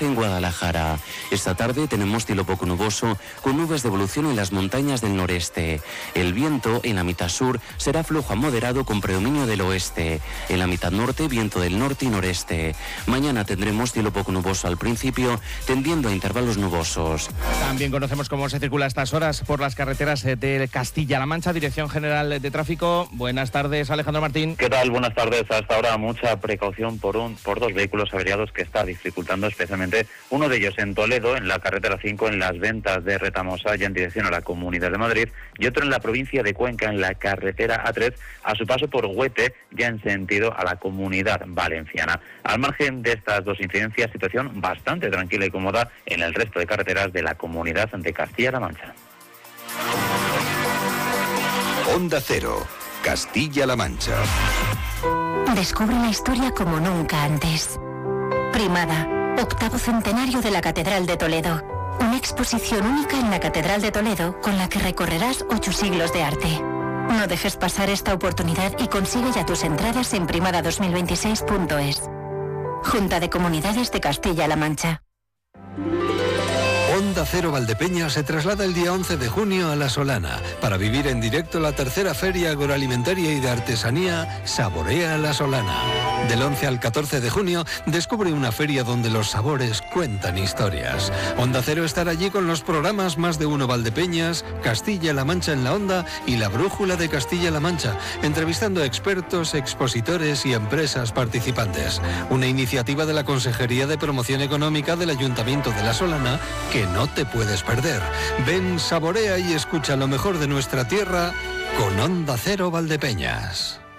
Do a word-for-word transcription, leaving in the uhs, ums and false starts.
doce en Guadalajara. Esta tarde tenemos cielo poco nuboso, con nubes de evolución en las montañas del noreste. El viento en la mitad sur será flojo a moderado con predominio del oeste. En la mitad norte, viento del norte y noreste. Mañana tendremos cielo poco nuboso al principio, tendiendo a intervalos nubosos. También conocemos cómo se circula a estas horas por las carreteras de Castilla-La Mancha. Dirección General de Tráfico. Buenas tardes, Alejandro Martín. ¿Qué tal? Buenas tardes. Hasta ahora mucha precaución por un por dos vehículos averiados que está dificultando especialmente uno de ellos en Toledo, en la carretera cinco, en las ventas de Retamosa, ya en dirección a la Comunidad de Madrid, y otro en la provincia de Cuenca, en la carretera A tres, a su paso por Huete, ya en sentido a la Comunidad Valenciana. Al margen de estas dos incidencias, situación bastante tranquila y cómoda en el resto de carreteras de la Comunidad de Castilla-La Mancha. Onda Cero, Castilla-La Mancha. Descubre la historia como nunca antes. Primada, octavo centenario de la Catedral de Toledo. Una exposición única en la Catedral de Toledo con la que recorrerás ocho siglos de arte. No dejes pasar esta oportunidad y consigue ya tus entradas en primada dos mil veintiséis punto es. Junta de Comunidades de Castilla-La Mancha. Onda Cero Valdepeñas se traslada el día once de junio a La Solana para vivir en directo la tercera Feria Agroalimentaria y de Artesanía Saborea La Solana. Del once al catorce de junio descubre una feria donde los sabores cuentan historias. Onda Cero estará allí con los programas Más de Uno Valdepeñas, Castilla-La Mancha en la Onda y La Brújula de Castilla-La Mancha, entrevistando a expertos, expositores y empresas participantes. Una iniciativa de la Consejería de Promoción Económica del Ayuntamiento de La Solana que no te puedes perder. Ven, saborea y escucha lo mejor de nuestra tierra con Onda Cero Valdepeñas.